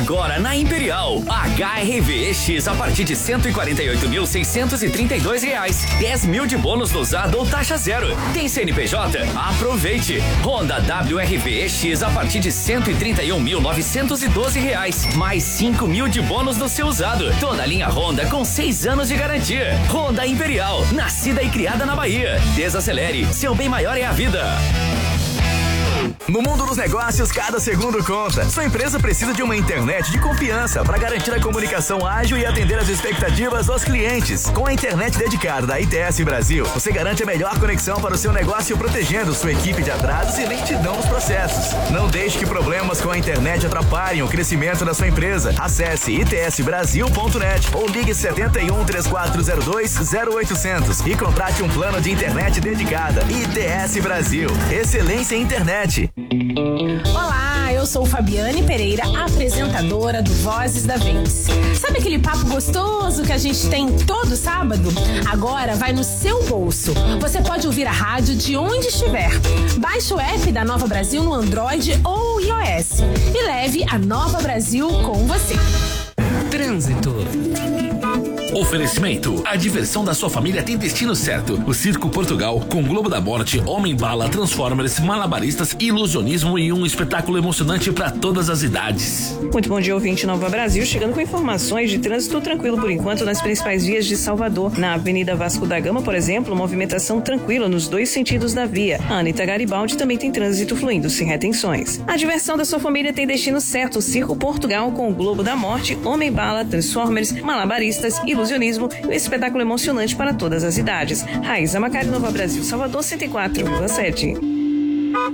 Agora na Imperial, HRV EX a partir de R$148.632. 10 mil de bônus no usado ou taxa zero. Tem CNPJ? Aproveite. Honda WRV EX a partir de R$131.912. Mais 5 mil de bônus no seu usado. Toda a linha Honda com 6 anos de garantia. Honda Imperial, nascida e criada na Bahia. Desacelere, seu bem maior é a vida. No mundo dos negócios, cada segundo conta. Sua empresa precisa de uma internet de confiança para garantir a comunicação ágil e atender as expectativas dos clientes. Com a internet dedicada da ITS Brasil, você garante a melhor conexão para o seu negócio, protegendo sua equipe de atrasos e lentidão nos processos. Não deixe que problemas com a internet atrapalhem o crescimento da sua empresa. Acesse itsbrasil.net ou ligue 71 3402 0800 e contrate um plano de internet dedicada. ITS Brasil. Excelência em internet. Olá, eu sou Fabiane Pereira, apresentadora do Vozes da Ventes. Sabe aquele papo gostoso que a gente tem todo sábado? Agora vai no seu bolso. Você pode ouvir a rádio de onde estiver. Baixe o app da Nova Brasil no Android ou iOS e leve a Nova Brasil com você. Trânsito. Oferecimento: a diversão da sua família tem destino certo. O Circo Portugal, com Globo da Morte, Homem-Bala, Transformers, Malabaristas, Ilusionismo e um espetáculo emocionante para todas as idades. Muito bom dia, ouvinte Nova Brasil, chegando com informações de trânsito tranquilo por enquanto nas principais vias de Salvador. Na Avenida Vasco da Gama, por exemplo, movimentação tranquila nos dois sentidos da via. A Anita Garibaldi também tem trânsito fluindo sem retenções. A diversão da sua família tem destino certo. O Circo Portugal, com Globo da Morte, Homem-Bala, Transformers, Malabaristas, Ilusionismo e um espetáculo emocionante para todas as idades. Raíza Macari, Nova Brasil, Salvador 104,7.